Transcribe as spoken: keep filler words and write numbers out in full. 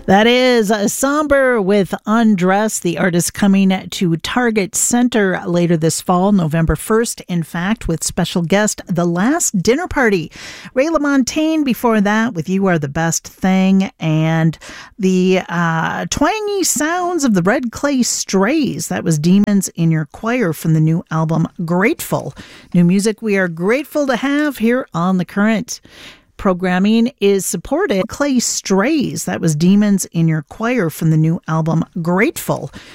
That is uh, Somber with Undress, the artist coming to Target Center later this fall, November first, in fact, with special guest The Last Dinner Party. Ray LaMontagne before that with You Are the Best Thing, and the uh, twangy sounds of the Red Clay Strays. That was Demons in Your Choir from the new album Grateful. New music we are grateful to have here on The Current. Programming is supported Clay Strays. That was Demons in Your Choir from the new album Grateful.